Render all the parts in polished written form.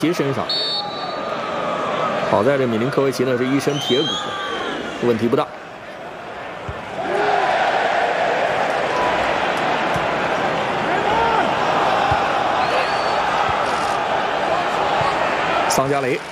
其身上。好在这米林科维奇呢是一身铁骨，问题不大。桑加雷。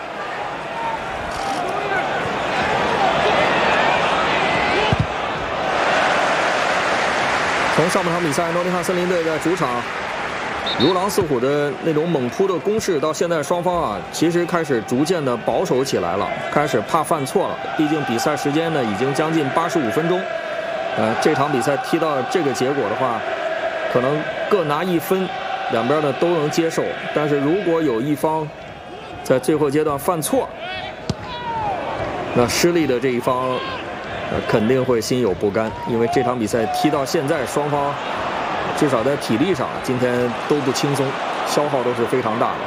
从上半场比赛，诺丁汉森林队在主场如狼似虎的那种猛扑的攻势，到现在双方啊，其实开始逐渐的保守起来了，开始怕犯错了。毕竟比赛时间呢已经将近85分钟，这场比赛踢到这个结果的话，可能各拿1分，两边呢都能接受。但是如果有一方在最后阶段犯错，那失利的这一方。 肯定会心有不甘，因为这场比赛踢到现在，双方至少在体力上今天都不轻松，消耗都是非常大的。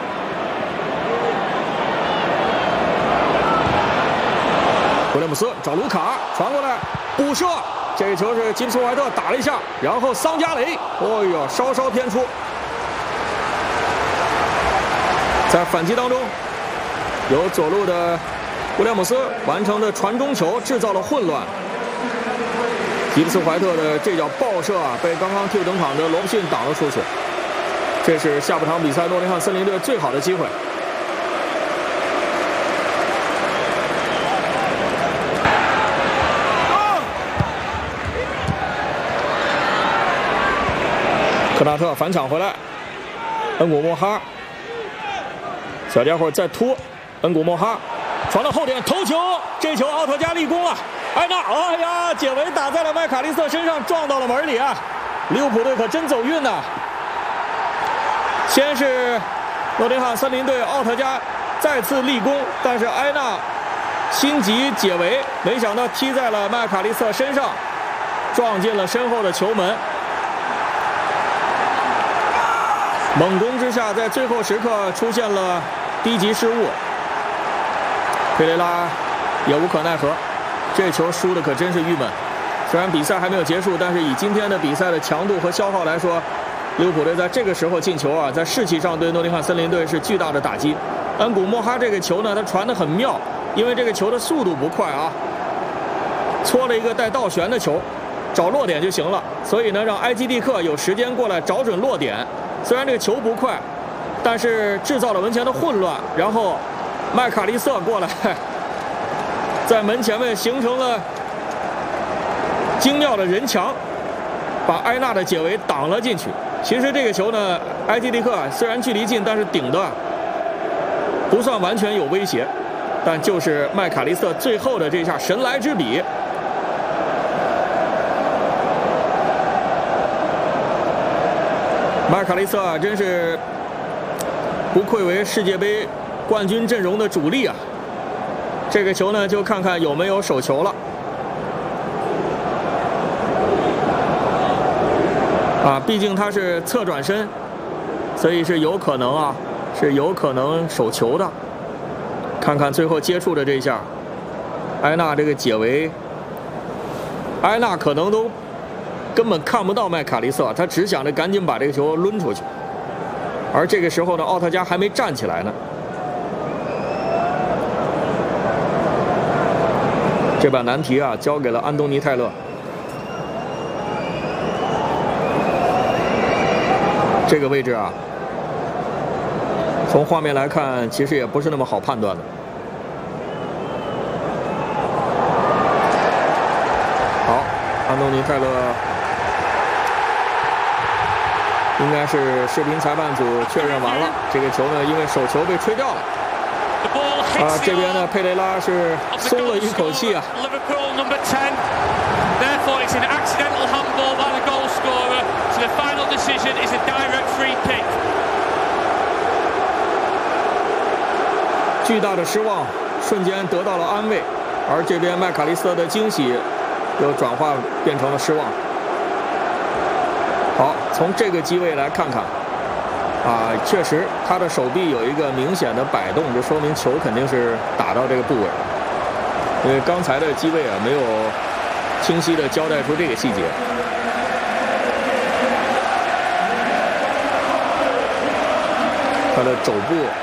威廉姆斯找卢卡传过来，补射，这个球是吉普斯怀特打了一下，然后桑加雷，哦呦，稍稍偏出，在反击当中有左路的。 威廉姆斯完成的传中球制造了混乱，吉普斯怀特的这脚爆射啊，被刚刚替补登场的罗布逊挡了出去。这是下半场比赛诺丁汉森林队最好的机会。科纳特反抢回来，恩古莫哈，小家伙再突，恩古莫哈。 传到后点头球，这球奥特加立功了。埃纳，哎呀，解围打在了麦卡利瑟身上，撞到了门里啊！利物浦队可真走运呐！先是诺丁汉森林队奥特加再次立功，但是埃纳心急解围，没想到踢在了麦卡利瑟身上，撞进了身后的球门。猛攻之下，在最后时刻出现了低级失误。 佩雷拉也无可奈何，这球输的可真是郁闷。虽然比赛还没有结束，但是以今天的比赛的强度和消耗来说，利物浦队在这个时候进球啊，在士气上对诺丁汉森林队是巨大的打击。恩古莫哈这个球呢，他传得很妙，因为这个球的速度不快啊，搓了一个带倒旋的球，找落点就行了。所以呢，让埃基蒂克有时间过来找准落点。虽然这个球不快，但是制造了门前的混乱，然后。 麦卡利瑟过来，在门前面形成了精妙的人墙，把埃纳的解围挡了进去。其实这个球呢，埃基蒂克虽然距离近，但是顶的不算完全有威胁，但就是麦卡利瑟最后的这下神来之笔。麦卡利瑟啊，真是不愧为世界杯。 冠军阵容的主力啊，这个球呢就看看有没有手球了。啊，毕竟他是侧转身，所以是有可能啊，是有可能手球的。看看最后接触的这一下，埃纳这个解围，埃纳可能都根本看不到麦卡利瑟，他只想着赶紧把这个球抡出去。而这个时候呢，奥特加还没站起来呢。 这把难题啊，交给了安东尼·泰勒。这个位置啊，从画面来看，其实也不是那么好判断的。好，安东尼·泰勒应该是视频裁判组确认完了，这个球呢，因为手球被吹掉了。 这边呢，佩雷拉是松了一口气啊。巨大的失望，瞬间得到了安慰，而这边麦卡利瑟的惊喜又转化变成了失望。好，从这个机位来看看。 啊，确实，他的手臂有一个明显的摆动，就说明球肯定是打到这个部位。因为刚才的机位啊，没有清晰的交代出这个细节。 他的肘部